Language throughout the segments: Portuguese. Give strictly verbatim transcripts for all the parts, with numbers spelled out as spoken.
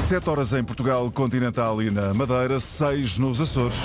Sete horas em Portugal continental e na Madeira, seis nos Açores.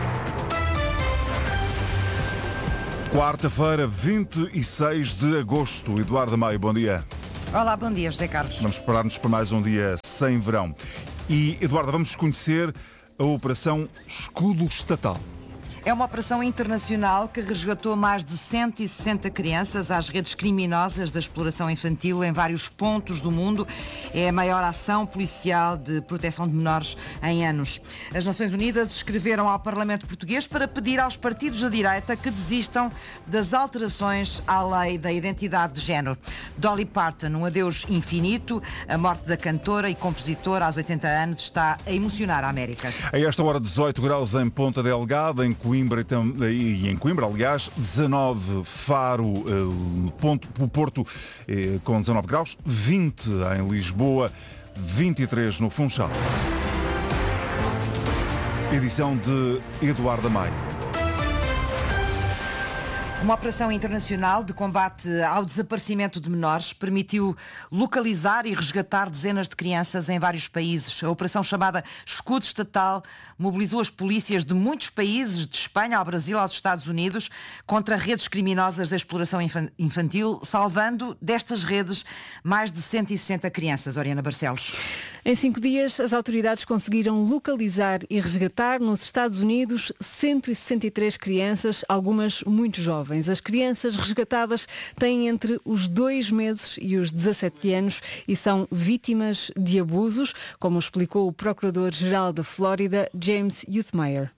Quarta-feira, vinte e seis de agosto. Eduardo Maio, bom dia. Olá, bom dia, José Carlos. Vamos preparar-nos para mais um dia sem verão. E, Eduardo, vamos conhecer a Operação Escudo Estatal. É uma operação internacional que resgatou mais de cento e sessenta crianças às redes criminosas da exploração infantil em vários pontos do mundo. É a maior ação policial de proteção de menores em anos. As Nações Unidas escreveram ao Parlamento Português para pedir aos partidos da direita que desistam das alterações à lei da identidade de género. Dolly Parton, um adeus infinito. A morte da cantora e compositora aos oitenta anos está a emocionar a América. A esta hora, dezoito graus em Ponta Delgada, em Coimbra e em Coimbra, aliás, dezanove Faro, ponto, o Porto com dezanove graus, vinte em Lisboa, vinte e três no Funchal. Edição de Eduardo Maio. Uma operação internacional de combate ao desaparecimento de menores permitiu localizar e resgatar dezenas de crianças em vários países. A operação chamada Escudo Estatal mobilizou as polícias de muitos países, de Espanha ao Brasil aos Estados Unidos, contra redes criminosas da exploração infantil, salvando destas redes mais de cento e sessenta crianças. Oriana Barcelos. Em cinco dias, as autoridades conseguiram localizar e resgatar nos Estados Unidos cento e sessenta e três crianças, algumas muito jovens. As crianças resgatadas têm entre os dois meses e os dezassete anos e são vítimas de abusos, como explicou o Procurador-Geral da Flórida, James Youthmeyer.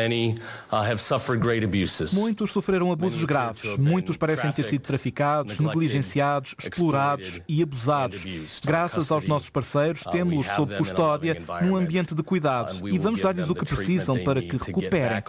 Muitos sofreram abusos graves. Muitos parecem ter sido traficados, negligenciados, explorados e abusados. Graças aos nossos parceiros, temos-los sob custódia num ambiente de cuidado e vamos dar-lhes o que precisam para que recuperem.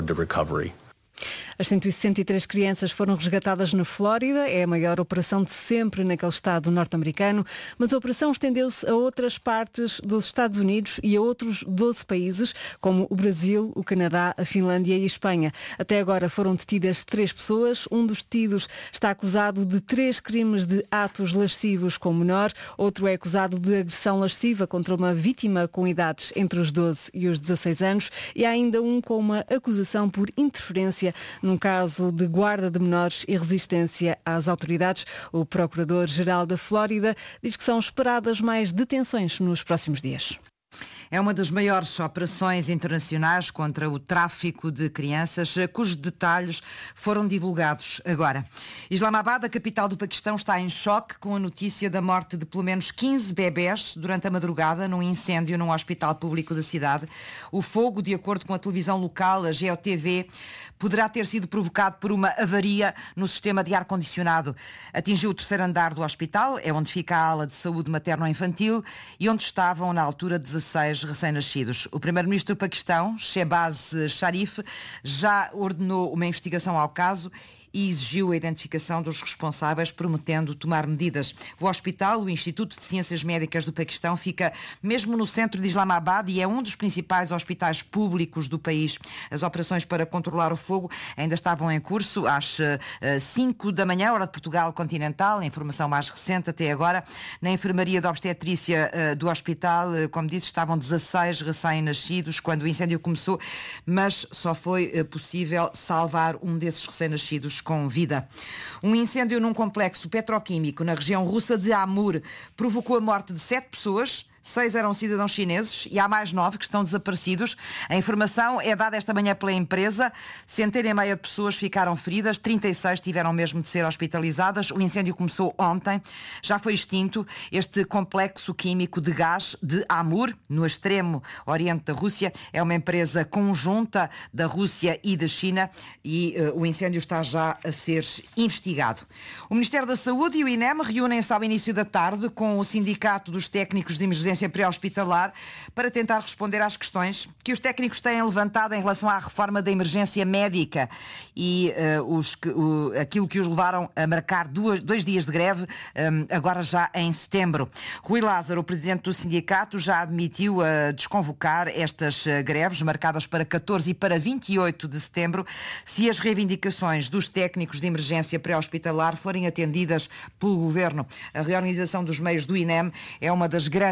As cento e sessenta e três crianças foram resgatadas na Flórida, é a maior operação de sempre naquele estado norte-americano, mas a operação estendeu-se a outras partes dos Estados Unidos e a outros doze países, como o Brasil, o Canadá, a Finlândia e a Espanha. Até agora foram detidas três pessoas, um dos detidos está acusado de três crimes de atos lascivos com menor, outro é acusado de agressão lasciva contra uma vítima com idades entre os doze e os dezasseis anos e há ainda um com uma acusação por interferência num caso de guarda de menores e resistência às autoridades. O Procurador-Geral da Flórida diz que são esperadas mais detenções nos próximos dias. É uma das maiores operações internacionais contra o tráfico de crianças, cujos detalhes foram divulgados agora. Islamabad, a capital do Paquistão, está em choque com a notícia da morte de pelo menos quinze bebés durante a madrugada num incêndio num hospital público da cidade. O fogo, de acordo com a televisão local, a G O T V, poderá ter sido provocado por uma avaria no sistema de ar-condicionado. Atingiu o terceiro andar do hospital, é onde fica a ala de saúde materno-infantil e onde estavam, na altura, dezasseis recém-nascidos. O primeiro-ministro do Paquistão, Shehbaz Sharif, já ordenou uma investigação ao caso e exigiu a identificação dos responsáveis, prometendo tomar medidas. O hospital, o Instituto de Ciências Médicas do Paquistão, fica mesmo no centro de Islamabad e é um dos principais hospitais públicos do país. As operações para controlar o fogo ainda estavam em curso às cinco da manhã, hora de Portugal continental, a informação mais recente até agora. Na enfermaria de obstetrícia uh, do hospital, uh, como disse, estavam dezasseis recém-nascidos quando o incêndio começou, mas só foi uh, possível salvar um desses recém-nascidos com vida. Um incêndio num complexo petroquímico na região russa de Amur provocou a morte de sete pessoas. Seis eram cidadãos chineses e há mais nove que estão desaparecidos. A informação é dada esta manhã pela empresa. Centena e meia de pessoas ficaram feridas, trinta e seis tiveram mesmo de ser hospitalizadas. O incêndio começou ontem, já foi extinto. Este complexo químico de gás de Amur, no extremo oriente da Rússia, é uma empresa conjunta da Rússia e da China e uh, o incêndio está já a ser investigado. O Ministério da Saúde e o I N E M reúnem-se ao início da tarde com o Sindicato dos Técnicos de Emergência pré-hospitalar para tentar responder às questões que os técnicos têm levantado em relação à reforma da emergência médica e uh, os, o, aquilo que os levaram a marcar duas, dois dias de greve, um, agora já em setembro. Rui Lázaro, o presidente do sindicato, já admitiu a desconvocar estas uh, greves marcadas para catorze e para vinte e oito de setembro se as reivindicações dos técnicos de emergência pré-hospitalar forem atendidas pelo Governo. A reorganização dos meios do I N E M é uma das grandes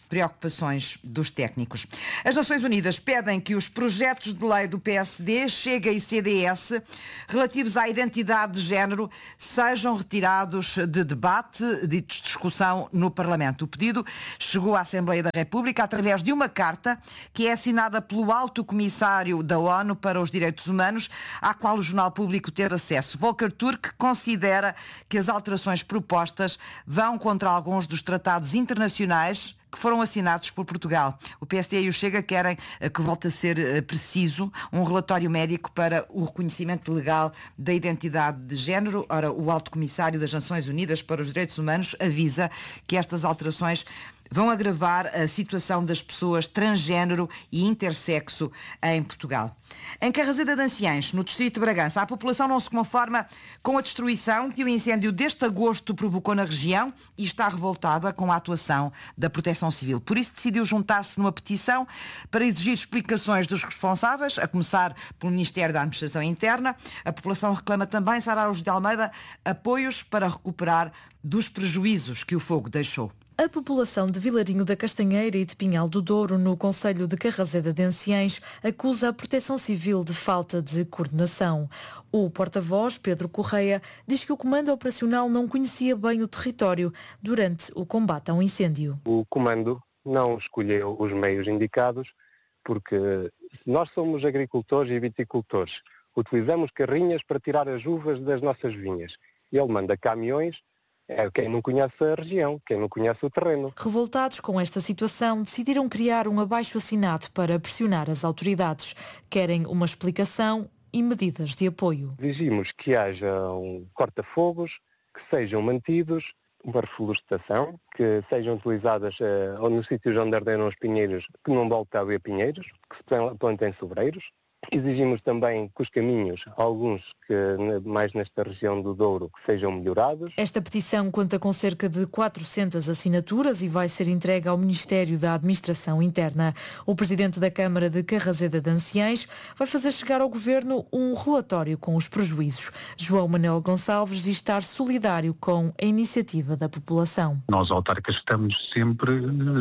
preocupações dos técnicos. As Nações Unidas pedem que os projetos de lei do P S D, Chega e C D S relativos à identidade de género sejam retirados de debate, de discussão no Parlamento. O pedido chegou à Assembleia da República através de uma carta que é assinada pelo Alto Comissário da ONU para os Direitos Humanos, à qual o Jornal Público teve acesso. Volker Turk considera que as alterações propostas vão contra alguns dos tratados internacionais que foram assinados por Portugal. O P S D e o Chega querem que volte a ser preciso um relatório médico para o reconhecimento legal da identidade de género. Ora, o Alto Comissário das Nações Unidas para os Direitos Humanos avisa que estas alterações vão agravar a situação das pessoas transgênero e intersexo em Portugal. Em Carraseda de Anciães, no distrito de Bragança, a população não se conforma com a destruição que o incêndio deste agosto provocou na região e está revoltada com a atuação da Proteção Civil. Por isso decidiu juntar-se numa petição para exigir explicações dos responsáveis, a começar pelo Ministério da Administração Interna. A população reclama também, Sara Araújo de Almeida, apoios para recuperar dos prejuízos que o fogo deixou. A população de Vilarinho da Castanheira e de Pinhal do Douro, no concelho de Carraseda de Anciães, acusa a Proteção Civil de falta de coordenação. O porta-voz, Pedro Correia, diz que o Comando Operacional não conhecia bem o território durante o combate ao incêndio. O Comando não escolheu os meios indicados porque nós somos agricultores e viticultores. Utilizamos carrinhas para tirar as uvas das nossas vinhas. E ele manda caminhões. É quem não conhece a região, quem não conhece o terreno. Revoltados com esta situação, decidiram criar um abaixo-assinado para pressionar as autoridades. Querem uma explicação e medidas de apoio. Exigimos que haja um corta-fogos, que sejam mantidos, uma reflorestação, que sejam utilizadas uh, nos sítios onde arderam os pinheiros, que não volte a haver pinheiros, que se plantem sobreiros. Exigimos também que os caminhos, alguns que mais nesta região do Douro, sejam melhorados. Esta petição conta com cerca de quatrocentas assinaturas e vai ser entregue ao Ministério da Administração Interna. O Presidente da Câmara de Carraseda de Anciães vai fazer chegar ao Governo um relatório com os prejuízos. João Manuel Gonçalves diz estar solidário com a iniciativa da população. Nós, autarcas, estamos sempre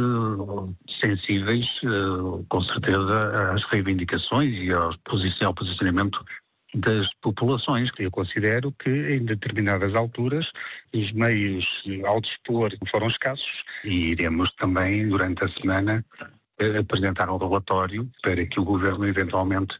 uh, sensíveis, uh, com certeza, às reivindicações e ao ao posicionamento das populações, que eu considero que em determinadas alturas os meios ao dispor foram escassos e iremos também durante a semana apresentar um relatório para que o Governo eventualmente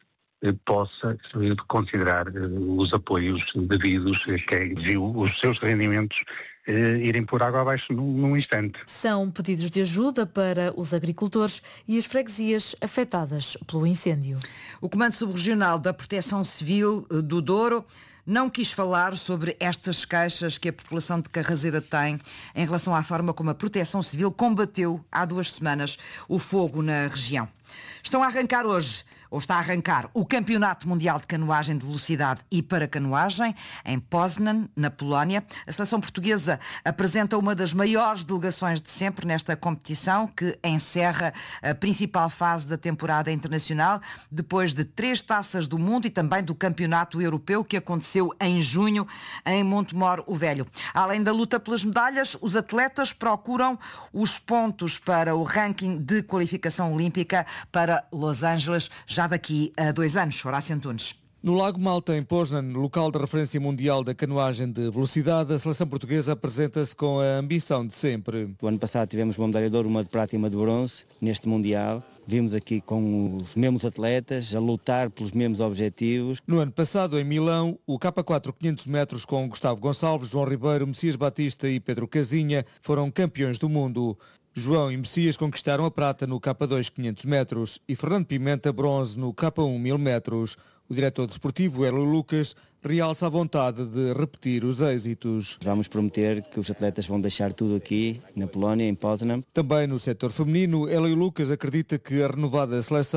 possa considerar os apoios devidos a quem viu os seus rendimentos irem por água abaixo num, num instante. São pedidos de ajuda para os agricultores e as freguesias afetadas pelo incêndio. O Comando Subregional da Proteção Civil do Douro não quis falar sobre estas queixas que a população de Carraseda tem em relação à forma como a Proteção Civil combateu há duas semanas o fogo na região. Estão a arrancar hoje, ou está a arrancar, o Campeonato Mundial de Canoagem de Velocidade e Paracanoagem em Poznan, na Polónia. A seleção portuguesa apresenta uma das maiores delegações de sempre nesta competição, que encerra a principal fase da temporada internacional, depois de três taças do mundo e também do Campeonato Europeu, que aconteceu em junho em Montemor o Velho. Além da luta pelas medalhas, os atletas procuram os pontos para o ranking de qualificação olímpica para Los Angeles, já daqui a dois anos. Horácio Antunes. No Lago Malta, em Poznan, local de referência mundial da canoagem de velocidade, a seleção portuguesa apresenta-se com a ambição de sempre. O ano passado tivemos uma medalha de ouro, uma de prata e uma de bronze neste Mundial. Vimos aqui com os mesmos atletas a lutar pelos mesmos objetivos. No ano passado, em Milão, o K quatro quinhentos metros com Gustavo Gonçalves, João Ribeiro, Messias Batista e Pedro Casinha foram campeões do mundo. João e Messias conquistaram a prata no K dois quinhentos metros e Fernando Pimenta bronze no K um mil metros. O diretor desportivo, Hélio Lucas, realça a vontade de repetir os êxitos. Vamos prometer que os atletas vão deixar tudo aqui, na Polónia, em Poznan. Também no setor feminino, Hélio Lucas acredita que a renovada seleção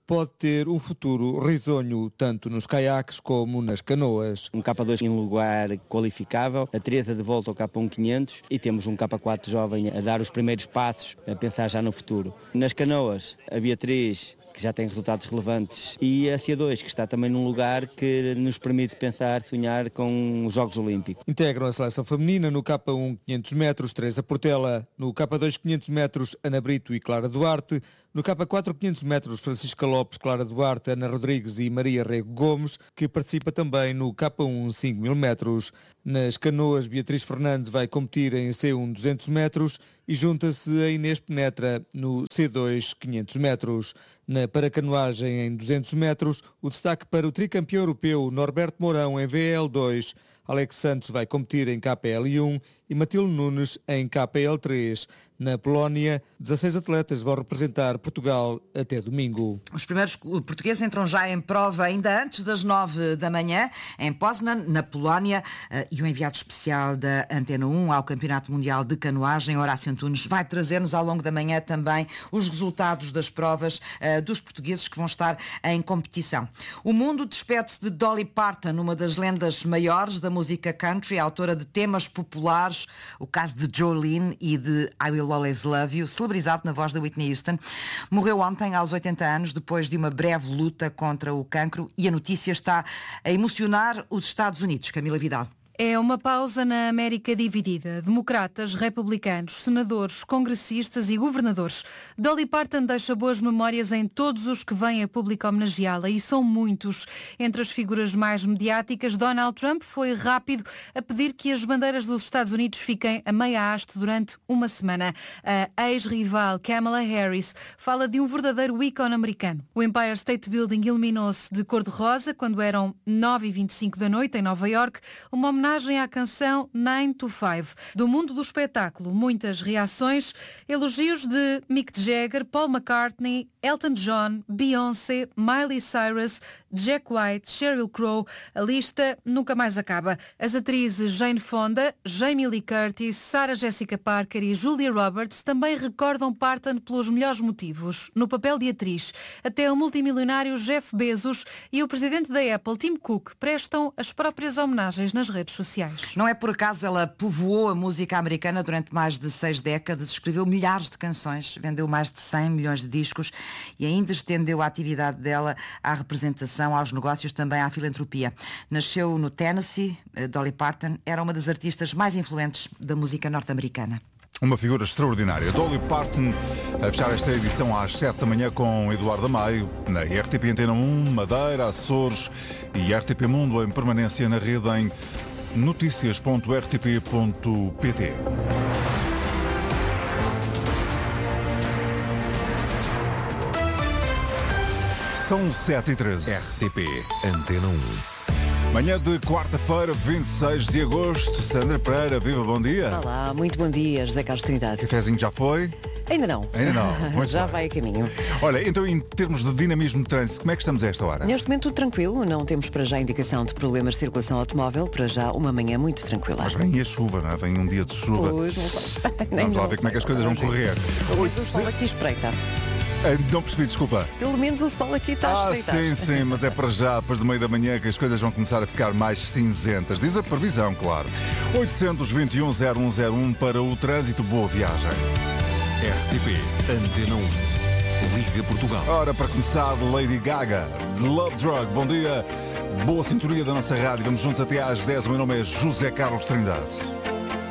pode ter um futuro risonho, tanto nos caiaques como nas canoas. Um K dois em lugar qualificável, a Teresa de volta ao K um quinhentos e temos um K quatro jovem a dar os primeiros passos, a pensar já no futuro. Nas canoas, a Beatriz, que já tem resultados relevantes, e a C dois, que está também num lugar que nos permite pensar, sonhar com os Jogos Olímpicos. Integram a seleção feminina no K um quinhentos metros, Teresa Portela, no K dois quinhentos metros, Ana Brito e Clara Duarte, no K quatro quinhentos metros, Francisca Lopes, Clara Duarte, Ana Rodrigues e Maria Rego Gomes, que participa também no K um cinco mil metros. Nas canoas, Beatriz Fernandes vai competir em C um duzentos metros e junta-se a Inês Penetra no C dois quinhentos metros. Na paracanoagem em duzentos metros, o destaque para o tricampeão europeu Norberto Mourão em V L dois. Alex Santos vai competir em K L um e Matilde Nunes em K L três. Na Polónia, dezasseis atletas vão representar Portugal até domingo. Os primeiros portugueses entram já em prova ainda antes das nove da manhã, em Poznan, na Polónia, e o enviado especial da Antena um ao Campeonato Mundial de Canoagem, Horácio Antunes, vai trazer-nos ao longo da manhã também os resultados das provas dos portugueses que vão estar em competição. O mundo despede-se de Dolly Parton, uma das lendas maiores da música country, autora de temas populares, o caso de Jolene e de I Will Always Love You, celebrizado na voz da Whitney Houston. Morreu ontem aos oitenta anos, depois de uma breve luta contra o cancro, e a notícia está a emocionar os Estados Unidos. Camila Vidal. É uma pausa na América dividida. Democratas, republicanos, senadores, congressistas e governadores. Dolly Parton deixa boas memórias em todos os que vêm a público homenageá-la, e são muitos. Entre as figuras mais mediáticas, Donald Trump foi rápido a pedir que as bandeiras dos Estados Unidos fiquem a meia haste durante uma semana. A ex-rival Kamala Harris fala de um verdadeiro ícone americano. O Empire State Building iluminou-se de cor-de-rosa quando eram nove e vinte e cinco da noite em Nova York, uma homenagem à canção nine to five. Do mundo do espetáculo, muitas reações, elogios de Mick Jagger, Paul McCartney, Elton John, Beyoncé, Miley Cyrus, Jack White, Sheryl Crow. A lista nunca mais acaba. As atrizes Jane Fonda, Jamie Lee Curtis, Sarah Jessica Parker e Julia Roberts também recordam Parton pelos melhores motivos. No papel de atriz, até o multimilionário Jeff Bezos e o presidente da Apple, Tim Cook, prestam as próprias homenagens nas redes sociais. Não é por acaso, ela povoou a música americana durante mais de seis décadas, escreveu milhares de canções, vendeu mais de cem milhões de discos e ainda estendeu a atividade dela à representação, aos negócios, também à filantropia. Nasceu no Tennessee, Dolly Parton era uma das artistas mais influentes da música norte-americana. Uma figura extraordinária. Dolly Parton a fechar esta edição às sete da manhã com Eduardo Amaio, na R T P Antena um, Madeira, Açores e R T P Mundo em permanência na rede em notícias ponto r t p ponto p t. São sete e treze. R T P Antena um. Manhã de quarta-feira, vinte e seis de agosto. Sandra Pereira, viva, bom dia. Olá, muito bom dia, José Carlos Trindade. Cafézinho já foi? Ainda não. Ainda não. Muito já bem. vai a caminho. Olha, então em termos de dinamismo de trânsito, como é que estamos a esta hora? Neste momento tudo tranquilo, não temos para já indicação de problemas de circulação automóvel, para já uma manhã muito tranquila. Mas vem a chuva, não é? Vem um dia de chuva. Pois, não sei. Vamos lá ver como é que as coisas vão correr. Pelo menos o sol aqui espreita. Não percebi, desculpa. Pelo menos o sol aqui está a Ah, espreitar. sim, sim, mas é para já, depois do meio da manhã, que as coisas vão começar a ficar mais cinzentas. Diz a previsão, claro. oitocentos e vinte e um, zero um zero um para o trânsito. Boa viagem. R T P Antena um. Liga Portugal. Ora, para começar, Lady Gaga, Love Drug. Bom dia, boa sintonia da nossa rádio. Vamos juntos até às dez. O meu nome é José Carlos Trindade.